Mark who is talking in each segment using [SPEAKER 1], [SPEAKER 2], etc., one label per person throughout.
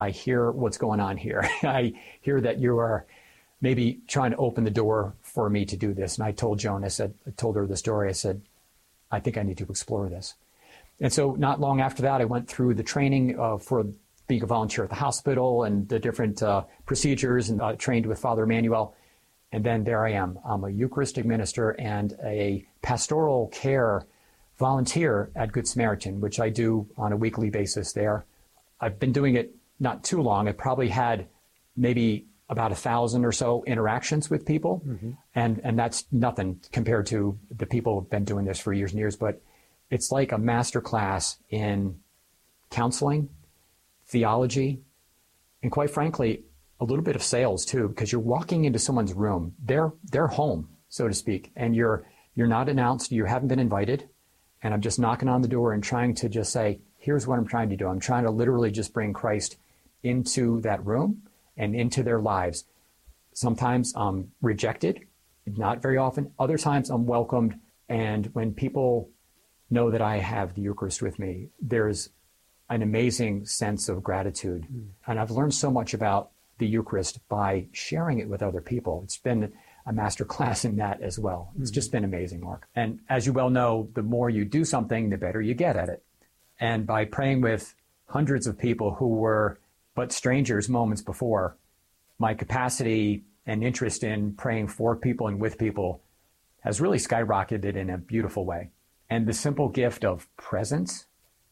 [SPEAKER 1] I hear what's going on here. I hear that you are maybe trying to open the door for me to do this. And I told Joan, I told her the story. I said, I think I need to explore this. And so not long after that, I went through the training for being a volunteer at the hospital and the different procedures, and trained with Father Emmanuel. And then there I am. I'm a Eucharistic minister and a pastoral care volunteer at Good Samaritan, which I do on a weekly basis there. I've been doing it not too long. I probably had maybe about 1,000 or so interactions with people. Mm-hmm. And that's nothing compared to the people who've been doing this for years and years. But it's like a master class in counseling, theology, and quite frankly, a little bit of sales too, because you're walking into someone's room, their home, so to speak, and you're not announced, you haven't been invited, and I'm just knocking on the door and trying to just say, here's what I'm trying to do. I'm trying to literally just bring Christ into that room and into their lives. Sometimes I'm rejected, not very often. Other times I'm welcomed, and when people know that I have the Eucharist with me, there's an amazing sense of gratitude. Mm. And I've learned so much about the Eucharist by sharing it with other people. It's been a master class in that as well. It's just been amazing, Mark. And as you well know, the more you do something, the better you get at it. And by praying with hundreds of people who were but strangers moments before, my capacity and interest in praying for people and with people has really skyrocketed in a beautiful way. And the simple gift of presence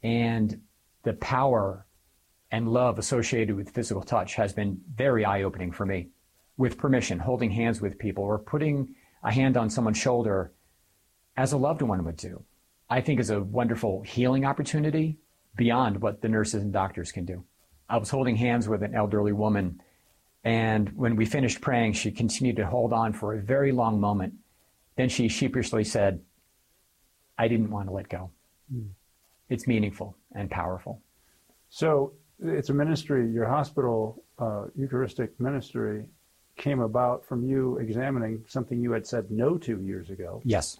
[SPEAKER 1] and the power and love associated with physical touch has been very eye-opening for me. With permission, holding hands with people or putting a hand on someone's shoulder as a loved one would do, I think is a wonderful healing opportunity beyond what the nurses and doctors can do. I was holding hands with an elderly woman, and when we finished praying, she continued to hold on for a very long moment. Then she sheepishly said, I didn't want to let go. Mm. It's meaningful and powerful.
[SPEAKER 2] So it's a ministry, your hospital Eucharistic ministry came about from you examining something you had said no to years ago.
[SPEAKER 1] Yes.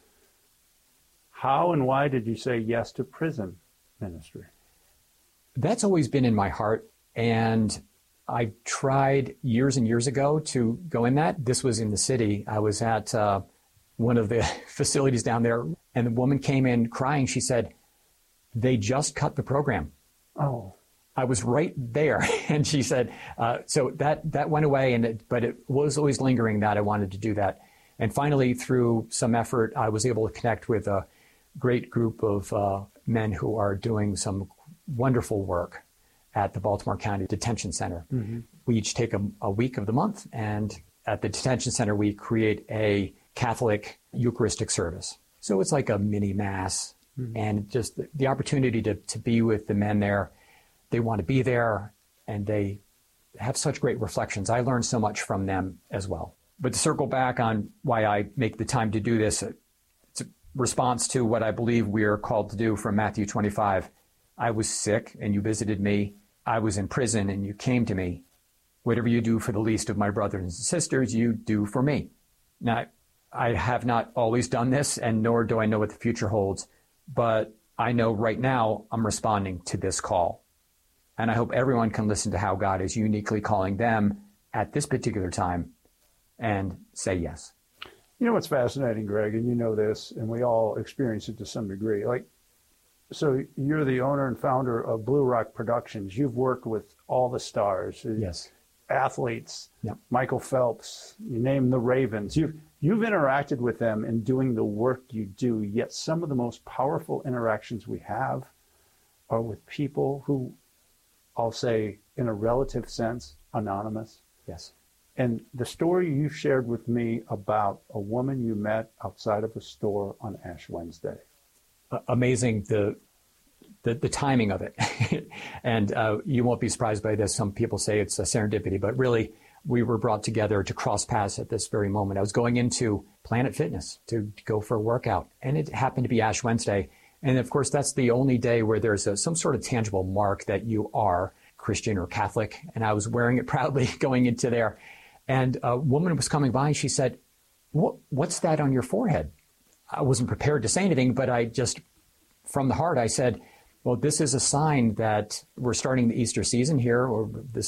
[SPEAKER 2] How and why did you say yes to prison ministry?
[SPEAKER 1] That's always been in my heart, and I tried years and years ago to go in that. This was in the city. I was at one of the facilities down there, and the woman came in crying. She said, they just cut the program.
[SPEAKER 2] Oh.
[SPEAKER 1] I was right there. And she said, so that went away, but it was always lingering that I wanted to do that. And finally, through some effort, I was able to connect with a great group of men who are doing some wonderful work at the Baltimore County Detention Center. Mm-hmm. We each take a week of the month, and at the detention center, we create a Catholic Eucharistic service. So it's like a mini mass, mm-hmm. and just the opportunity to be with the men there. They want to be there, and they have such great reflections. I learned so much from them as well. But to circle back on why I make the time to do this, it's a response to what I believe we are called to do from Matthew 25. I was sick, and you visited me. I was in prison, and you came to me. Whatever you do for the least of my brothers and sisters, you do for me. Now, I have not always done this, and nor do I know what the future holds, but I know right now I'm responding to this call. And I hope everyone can listen to how God is uniquely calling them at this particular time and say yes.
[SPEAKER 2] You know what's fascinating, Greg, and you know this, and we all experience it to some degree. So you're the owner and founder of Blue Rock Productions. You've worked with all the stars.
[SPEAKER 1] Yes.
[SPEAKER 2] Athletes,
[SPEAKER 1] yep.
[SPEAKER 2] Michael Phelps, you name the Ravens. You've interacted with them in doing the work you do, yet some of the most powerful interactions we have are with people who, I'll say, in a relative sense, anonymous.
[SPEAKER 1] Yes.
[SPEAKER 2] And the story you shared with me about a woman you met outside of a store on Ash Wednesday.
[SPEAKER 1] Amazing, the timing of it. And you won't be surprised by this. Some people say it's a serendipity, but really we were brought together to cross paths at this very moment. I was going into Planet Fitness to go for a workout, and it happened to be Ash Wednesday. And of course, that's the only day where there's some sort of tangible mark that you are Christian or Catholic. And I was wearing it proudly going into there. And a woman was coming by and she said, what's that on your forehead? I wasn't prepared to say anything, but I just, from the heart, I said, Well, this is a sign that we're starting the Easter season here, or this